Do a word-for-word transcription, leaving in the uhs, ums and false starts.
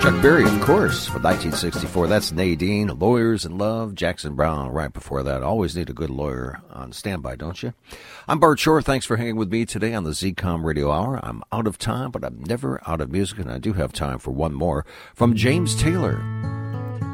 Chuck Berry, of course, from nineteen sixty-four. That's Nadine, Lawyers in Love, Jackson Browne right before that. Always need a good lawyer on standby, don't you? I'm Bart Shore. Thanks for hanging with me today on the Z COM Radio Hour. I'm out of time, but I'm never out of music, and I do have time for one more from James Taylor.